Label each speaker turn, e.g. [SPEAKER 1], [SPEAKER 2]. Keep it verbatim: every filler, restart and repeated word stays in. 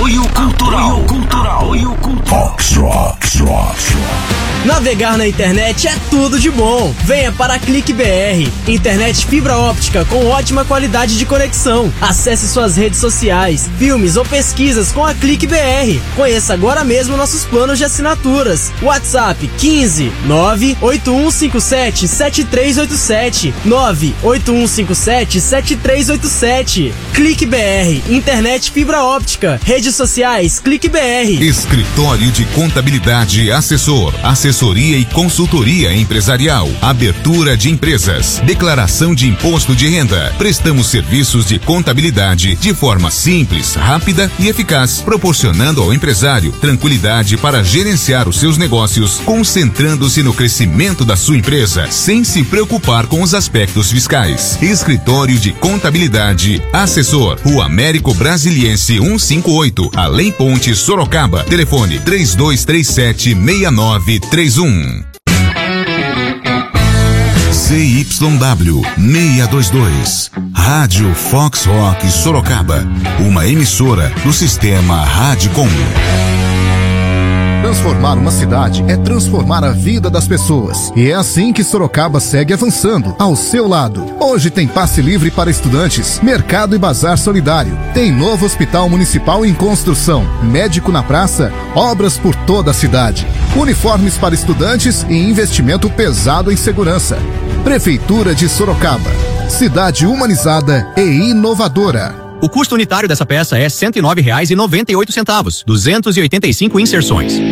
[SPEAKER 1] Apoio Cultural. Apoio Cultural. Apoio Cultural. Fox Rocks, Rocks, Rocks.
[SPEAKER 2] Navegar na internet é tudo de bom. Venha para a Clique B R. Internet fibra óptica com ótima qualidade de conexão. Acesse suas redes sociais, filmes ou pesquisas com a Clique B R. Conheça agora mesmo nossos planos de assinaturas. WhatsApp quinze nove oito um cinco sete sete três oito sete nove oito um cinco sete sete três oito sete. Clique B R. Internet fibra óptica. Redes sociais Clique B R.
[SPEAKER 3] Escritório de Contabilidade Assessor. Assessoria e consultoria empresarial, abertura de empresas, declaração de imposto de renda. Prestamos serviços de contabilidade de forma simples, rápida e eficaz, proporcionando ao empresário tranquilidade para gerenciar os seus negócios, concentrando-se no crescimento da sua empresa, sem se preocupar com os aspectos fiscais. Escritório de Contabilidade Assessor, Rua Américo Brasiliense cento e cinquenta e oito, Além Ponte, Sorocaba. Telefone três dois três sete seis nove três um. C Y W seiscentos e vinte e dois, Rádio Fox Rock Sorocaba, uma emissora do sistema Radicom.
[SPEAKER 4] Transformar uma cidade é transformar a vida das pessoas. E é assim que Sorocaba segue avançando, ao seu lado. Hoje tem passe livre para estudantes, mercado e bazar solidário. Tem novo hospital municipal em construção, médico na praça, obras por toda a cidade. Uniformes para estudantes e investimento pesado em segurança. Prefeitura de Sorocaba. Cidade humanizada e inovadora.
[SPEAKER 5] O custo unitário dessa peça é cento e nove reais e noventa e oito centavos, duzentas e oitenta e cinco inserções.